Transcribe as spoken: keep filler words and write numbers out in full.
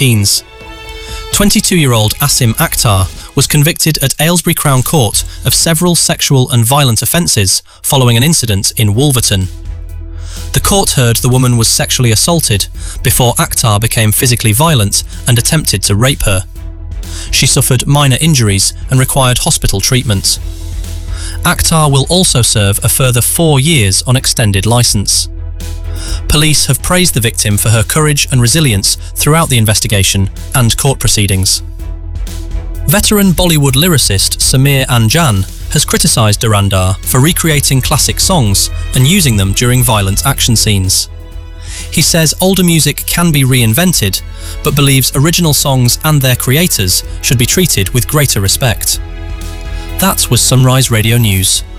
Keynes. twenty-two-year-old Asim Akhtar was convicted at Aylesbury Crown Court of several sexual and violent offences following an incident in Wolverton. The court heard the woman was sexually assaulted before Akhtar became physically violent and attempted to rape her. She suffered minor injuries and required hospital treatment. Akhtar will also serve a further four years on extended licence. Police have praised the victim for her courage and resilience throughout the investigation and court proceedings. Veteran Bollywood lyricist Sameer Anjan has criticised Dhurandhar for recreating classic songs and using them during violent action scenes. He says older music can be reinvented, but believes original songs and their creators should be treated with greater respect. That was Sunrise Radio News.